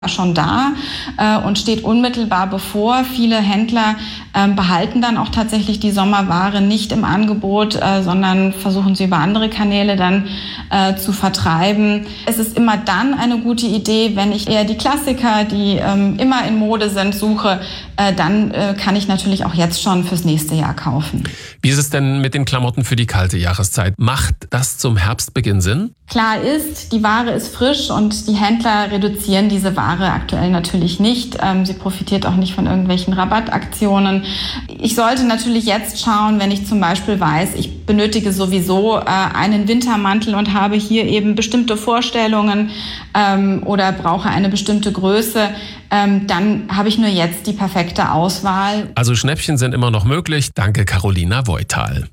schon da und steht unmittelbar bevor. Viele Händler behalten dann auch tatsächlich die Sommerware nicht im Angebot, sondern versuchen sie über andere Kanäle dann zu vertreiben. Es ist immer dann eine gute Idee, wenn ich eher die Klassiker, die immer in Mode sind, suche, dann kann ich natürlich auch jetzt schon fürs nächste Jahr kaufen. Wie ist es denn mit den Klamotten für die kalte Jahreszeit? Macht das zum Herbstbeginn Sinn? Klar ist, die Ware ist frisch und die Händler reduzieren diese Ware aktuell natürlich nicht. Sie profitiert auch nicht von irgendwelchen Rabattaktionen. Ich sollte natürlich jetzt schauen, wenn ich zum Beispiel weiß, ich benötige sowieso einen Wintermantel und habe hier eben bestimmte Vorstellungen oder brauche eine bestimmte Größe, dann habe ich nur jetzt die perfekte Auswahl. Also Schnäppchen sind immer noch möglich. Danke, Carolina Voital.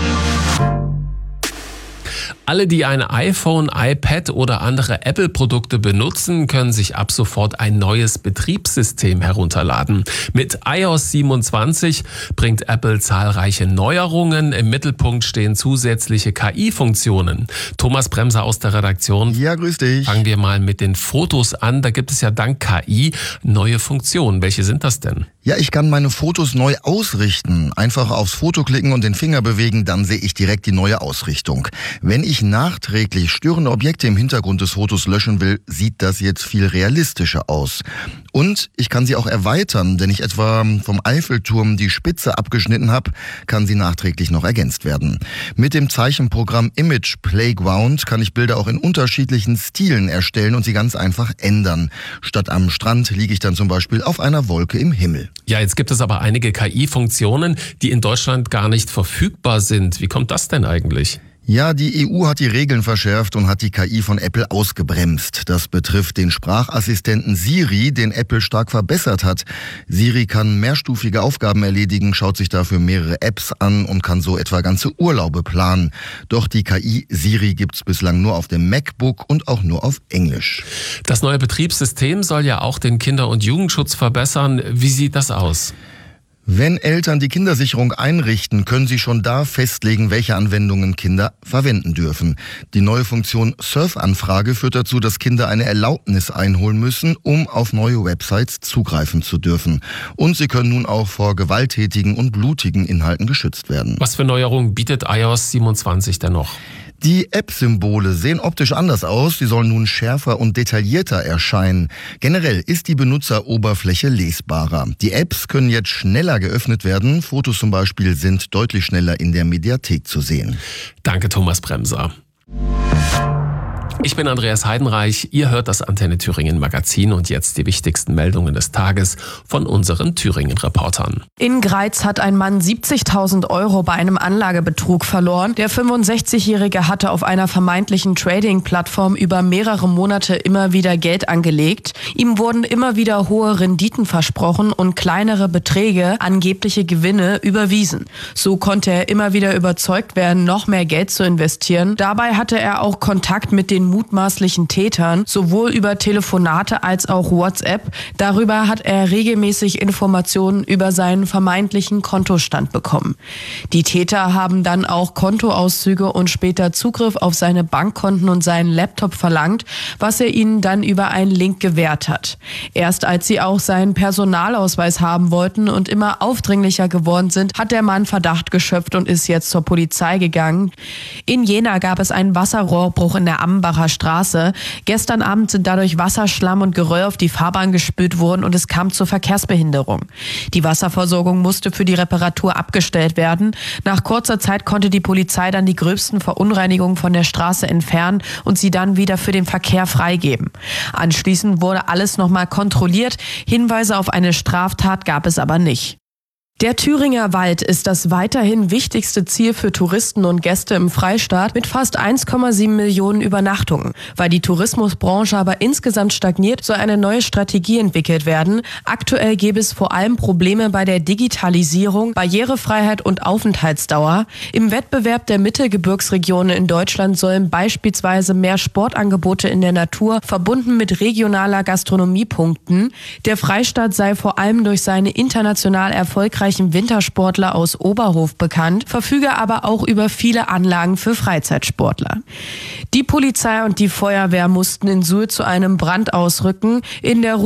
Alle, die ein iPhone, iPad oder andere Apple-Produkte benutzen, können sich ab sofort ein neues Betriebssystem herunterladen. Mit iOS 27 bringt Apple zahlreiche Neuerungen. Im Mittelpunkt stehen zusätzliche KI-Funktionen. Thomas Bremser aus der Redaktion. Ja, grüß dich. Fangen wir mal mit den Fotos an. Da gibt es ja dank KI neue Funktionen. Welche sind das denn? Ja, ich kann meine Fotos neu ausrichten. Einfach aufs Foto klicken und den Finger bewegen, dann sehe ich direkt die neue Ausrichtung. Wenn ich nachträglich störende Objekte im Hintergrund des Fotos löschen will, sieht das jetzt viel realistischer aus. Und ich kann sie auch erweitern. Wenn ich etwa vom Eiffelturm die Spitze abgeschnitten habe, kann sie nachträglich noch ergänzt werden. Mit dem Zeichenprogramm Image Playground kann ich Bilder auch in unterschiedlichen Stilen erstellen und sie ganz einfach ändern. Statt am Strand liege ich dann zum Beispiel auf einer Wolke im Himmel. Ja, jetzt gibt es aber einige KI-Funktionen, die in Deutschland gar nicht verfügbar sind. Wie kommt das denn eigentlich? Ja, die EU hat die Regeln verschärft und hat die KI von Apple ausgebremst. Das betrifft den Sprachassistenten Siri, den Apple stark verbessert hat. Siri kann mehrstufige Aufgaben erledigen, schaut sich dafür mehrere Apps an und kann so etwa ganze Urlaube planen. Doch die KI Siri gibt's bislang nur auf dem MacBook und auch nur auf Englisch. Das neue Betriebssystem soll ja auch den Kinder- und Jugendschutz verbessern. Wie sieht das aus? Wenn Eltern die Kindersicherung einrichten, können sie schon da festlegen, welche Anwendungen Kinder verwenden dürfen. Die neue Funktion Surfanfrage führt dazu, dass Kinder eine Erlaubnis einholen müssen, um auf neue Websites zugreifen zu dürfen. Und sie können nun auch vor gewalttätigen und blutigen Inhalten geschützt werden. Was für Neuerungen bietet iOS 27 denn noch? Die App-Symbole sehen optisch anders aus, die sollen nun schärfer und detaillierter erscheinen. Generell ist die Benutzeroberfläche lesbarer. Die Apps können jetzt schneller geöffnet werden, Fotos zum Beispiel sind deutlich schneller in der Mediathek zu sehen. Danke, Thomas Bremser. Ich bin Andreas Heidenreich, ihr hört das Antenne Thüringen Magazin und jetzt die wichtigsten Meldungen des Tages von unseren Thüringen-Reportern. In Greiz hat ein Mann 70.000 € bei einem Anlagebetrug verloren. Der 65-Jährige hatte auf einer vermeintlichen Trading-Plattform über mehrere Monate immer wieder Geld angelegt. Ihm wurden immer wieder hohe Renditen versprochen und kleinere Beträge, angebliche Gewinne, überwiesen. So konnte er immer wieder überzeugt werden, noch mehr Geld zu investieren. Dabei hatte er auch Kontakt mit den mutmaßlichen Tätern, sowohl über Telefonate als auch WhatsApp. Darüber hat er regelmäßig Informationen über seinen vermeintlichen Kontostand bekommen. Die Täter haben dann auch Kontoauszüge und später Zugriff auf seine Bankkonten und seinen Laptop verlangt, was er ihnen dann über einen Link gewährt hat. Erst als sie auch seinen Personalausweis haben wollten und immer aufdringlicher geworden sind, hat der Mann Verdacht geschöpft und ist jetzt zur Polizei gegangen. In Jena gab es einen Wasserrohrbruch in der Ambacher Straße. Gestern Abend sind dadurch Wasserschlamm und Geröll auf die Fahrbahn gespült worden und es kam zur Verkehrsbehinderung. Die Wasserversorgung musste für die Reparatur abgestellt werden. Nach kurzer Zeit konnte die Polizei dann die gröbsten Verunreinigungen von der Straße entfernen und sie dann wieder für den Verkehr freigeben. Anschließend wurde alles nochmal kontrolliert. Hinweise auf eine Straftat gab es aber nicht. Der Thüringer Wald ist das weiterhin wichtigste Ziel für Touristen und Gäste im Freistaat mit fast 1,7 Millionen Übernachtungen. Weil die Tourismusbranche aber insgesamt stagniert, soll eine neue Strategie entwickelt werden. Aktuell gäbe es vor allem Probleme bei der Digitalisierung, Barrierefreiheit und Aufenthaltsdauer. Im Wettbewerb der Mittelgebirgsregionen in Deutschland sollen beispielsweise mehr Sportangebote in der Natur verbunden mit regionaler Gastronomie punkten. Der Freistaat sei vor allem durch seine international erfolgreichen erfolgreichen Wintersportler aus Oberhof bekannt, verfüge aber auch über viele Anlagen für Freizeitsportler. Die Polizei und die Feuerwehr mussten in Suhl zu einem Brand ausrücken. In der